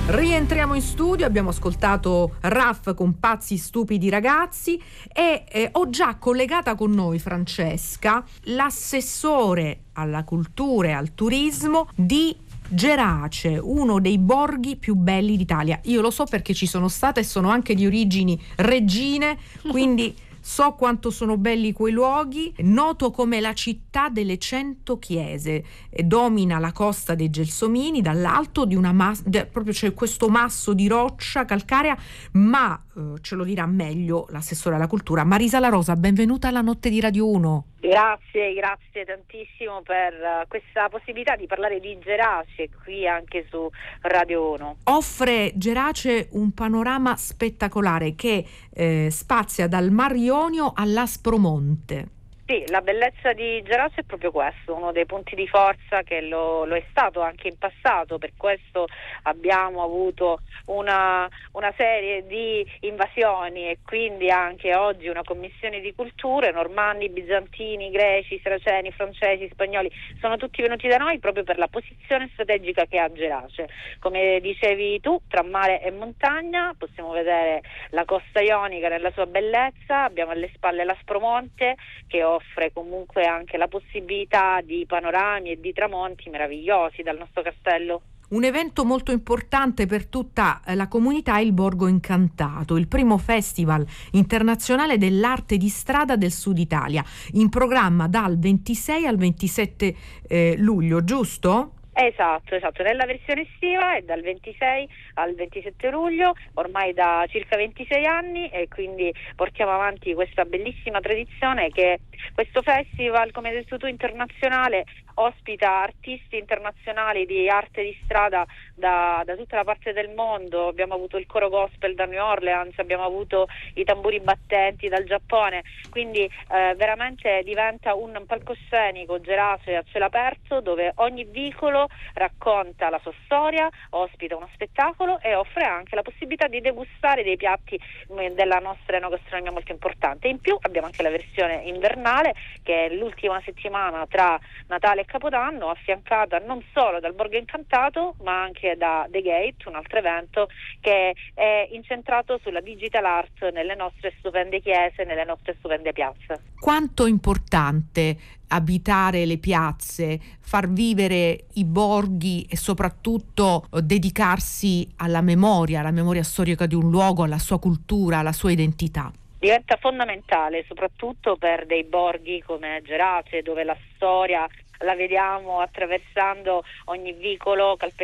Rientriamo in studio, abbiamo ascoltato Raff con Pazzi Stupidi Ragazzi e ho già collegata con noi Francesca, l'assessore alla cultura e al turismo di Gerace, uno dei borghi più belli d'Italia. Io lo so perché ci sono stata e sono anche di origini reggine, quindi so quanto sono belli quei luoghi. Noto come la città delle 100 chiese, domina la costa dei Gelsomini dall'alto di una proprio c'è questo masso di roccia calcarea, ma ce lo dirà meglio l'assessore alla cultura Marisa La Rosa. Benvenuta alla Notte di Radio 1. Grazie tantissimo per questa possibilità di parlare di Gerace qui anche su Radio 1. Offre Gerace un panorama spettacolare che spazia dal Mar Ionio all'Aspromonte. Sì, la bellezza di Gerace è proprio questo, uno dei punti di forza che lo è stato anche in passato. Per questo abbiamo avuto una serie di invasioni e quindi anche oggi una commissione di culture. Normanni, bizantini, greci, saraceni, francesi, spagnoli sono tutti venuti da noi proprio per la posizione strategica che ha Gerace. Come dicevi tu, tra mare e montagna possiamo vedere la costa ionica nella sua bellezza, abbiamo alle spalle l'Aspromonte che offre comunque anche la possibilità di panorami e di tramonti meravigliosi dal nostro castello. Un evento molto importante per tutta la comunità è il Borgo Incantato, il primo festival internazionale dell'arte di strada del Sud Italia, in programma dal 26 al 27 luglio, giusto? Esatto, nella versione estiva è dal 26 al 27 luglio, ormai da circa 26 anni, e quindi portiamo avanti questa bellissima tradizione che questo festival, come hai detto tu, internazionale, ospita artisti internazionali di arte di strada da tutta la parte del mondo. Abbiamo avuto il coro gospel da New Orleans, abbiamo avuto i tamburi battenti dal Giappone, quindi veramente diventa un palcoscenico Gerace a cielo aperto dove ogni vicolo racconta la sua storia, ospita uno spettacolo e offre anche la possibilità di degustare dei piatti della nostra enogastronomia molto importante. In più abbiamo anche la versione invernale, che è l'ultima settimana tra Natale e Capodanno, affiancata non solo dal Borgo Incantato ma anche da The Gate, un altro evento che è incentrato sulla digital art nelle nostre stupende chiese, nelle nostre stupende piazze. Quanto è importante abitare le piazze, far vivere i borghi e soprattutto dedicarsi alla memoria storica di un luogo, alla sua cultura, alla sua identità. Diventa fondamentale soprattutto per dei borghi come Gerace, dove la storia la vediamo attraversando ogni vicolo, calpestando